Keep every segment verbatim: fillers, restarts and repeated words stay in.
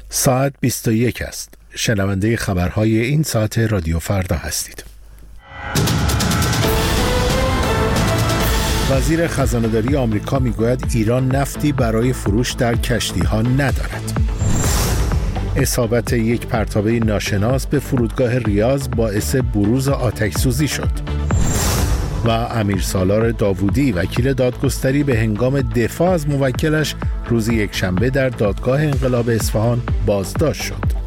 ساعت بیست و یک است. شنونده خبرهای این ساعت رادیو فردا هستید. وزیر خزانه‌داری آمریکا میگوید ایران نفتی برای فروش در کشتی‌ها ندارد. اصابت یک پرتابه ناشناس به فرودگاه ریاض باعث بروز آتش‌سوزی شد. و امیر سالار داوودی وکیل دادگستری به هنگام دفاع از موکلش روز یکشنبه در دادگاه انقلاب اصفهان بازداشت شد.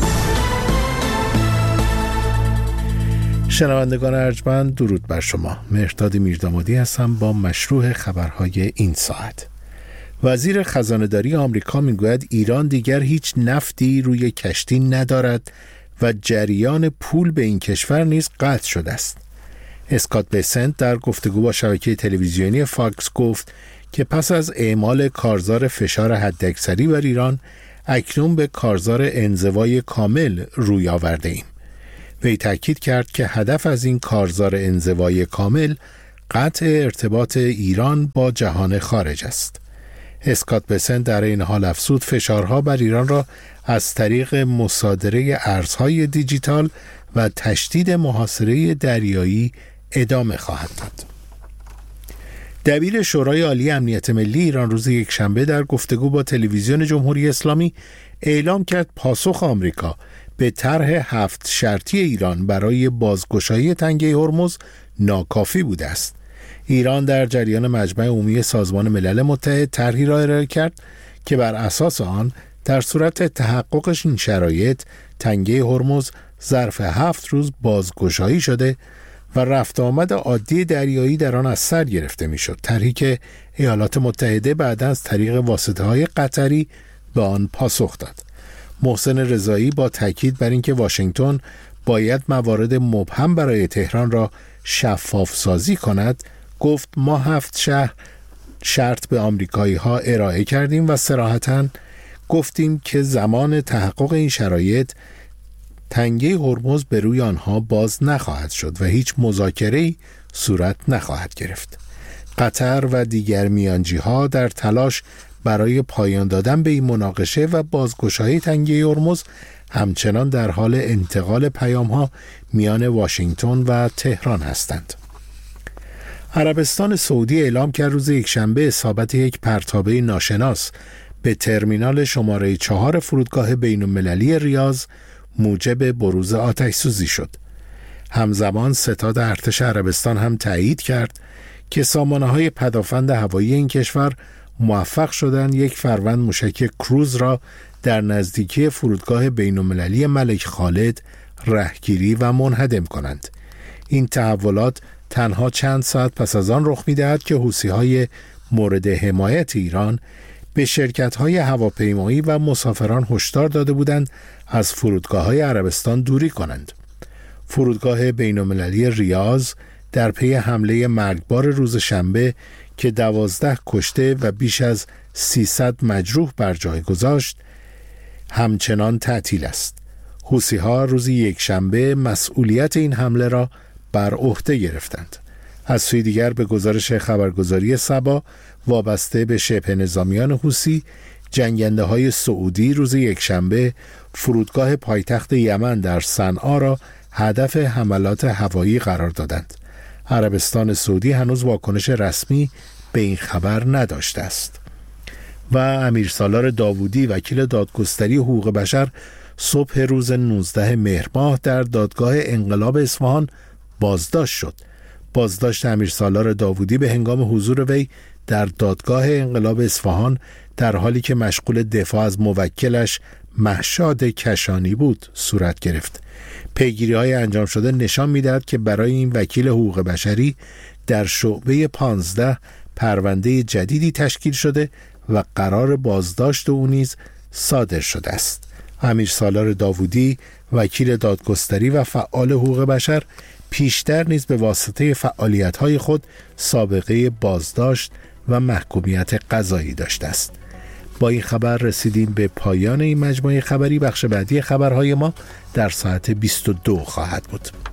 شنوندگان ارجمند، درود بر شما. مهرداد میردامادی هستم با مشروع خبرهای این ساعت. وزیر خزانه‌داری آمریکا میگوید ایران دیگر هیچ نفتی روی کشتی ندارد و جریان پول به این کشور نیز قطع شده است. اسکات بسنت در گفتگو با شبکه تلویزیونی فاکس گفت که پس از اعمال کارزار فشار حداکثری بر ایران اکنون به کارزار انزوای کامل روی آورده ایم. وی تاکید کرد که هدف از این کارزار انزوای کامل قطع ارتباط ایران با جهان خارج است. اسکات بسنت در این حال افزود فشارها بر ایران را از طریق مصادره ارزهای دیجیتال و تشدید محاصره دریایی ادامه خواهد داد. دبیر شورای عالی امنیت ملی ایران روز یکشنبه در گفتگو با تلویزیون جمهوری اسلامی اعلام کرد پاسخ آمریکا به طرح هفت شرطی ایران برای بازگشایی تنگه هرمز ناکافی بوده است. ایران در جریان مجمع عمومی سازمان ملل متحد طرحی را ارائه کرد که بر اساس آن در صورت تحققش این شرایط تنگه هرمز ظرف هفت روز بازگشایی شده و رفت آمد عادی دریایی در آن از سر گرفته میشد. طرحی که ایالات متحده بعدا از طریق واسطه‌های قطری به آن پاسخ داد. محسن رضایی با تاکید بر اینکه واشنگتن باید موارد مبهم برای تهران را شفاف سازی کند گفت ما هفت شهر شرط به آمریکایی ها ارائه کردیم و صراحتاً گفتیم که زمان تحقق این شرایط تنگه هرمز به روی آنها باز نخواهد شد و هیچ مذاکره‌ای صورت نخواهد گرفت. قطر و دیگر میانجی ها در تلاش برای پایان دادن به این مناقشه و بازگشایی تنگه هرمز همچنان در حال انتقال پیام ها میان واشنگتن و تهران هستند. عربستان سعودی اعلام کرد روز یکشنبه اصابت یک پرتابه ناشناس به ترمینال شماره چهار فرودگاه بین المللی ریاض موجب بروز آتش‌سوزی شد. همزمان ستاد ارتش عربستان هم تایید کرد که سامانه‌های پدافند هوایی این کشور موفق شدند یک فروند موشک کروز را در نزدیکی فرودگاه بین المللی ملک خالد رهگیری و منهدم کنند. این تحولات تنها چند ساعت پس از آن رخ می‌دهد که حوثی‌های مورد حمایت ایران به شرکت‌های هواپیمایی و مسافران هشدار داده بودند از فرودگاه‌های عربستان دوری کنند. فرودگاه بین‌المللی ریاض در پی حمله مرگبار روز شنبه که دوازده کشته و بیش از سیصد مجروح بر جای گذاشت همچنان تعطیل است. حوثی‌ها روز یکشنبه مسئولیت این حمله را بر عهده گرفتند. از سوی دیگر به گزارش خبرگزاری سبا وابسته به شبه نظامیان حوثی، جنگنده های سعودی روز یکشنبه فرودگاه پایتخت یمن در صنعا را هدف حملات هوایی قرار دادند. عربستان سعودی هنوز واکنش رسمی به این خبر نداشته است. و امیر سالار داوودی وکیل دادگستری حقوق بشر صبح روز نوزدهم مهر ماه در دادگاه انقلاب اصفهان بازداشت شد. بازداشت امیر سالار داوودی به هنگام حضور وی در دادگاه انقلاب اصفهان در حالی که مشغول دفاع از موکلش مهشاد کشانی بود صورت گرفت. پیگیری‌های انجام شده نشان می‌دهد که برای این وکیل حقوق بشری در شعبه پانزده پرونده جدیدی تشکیل شده و قرار بازداشت او نیز صادر شده است. امیر سالار داوودی وکیل دادگستری و فعال حقوق بشر پیشتر نیز به واسطه فعالیت‌های خود سابقه بازداشت و محکومیت قضایی داشته است. با این خبر رسیدیم به پایان این مجموعه خبری. بخش بعدی خبرهای ما در ساعت بیست و دو خواهد بود.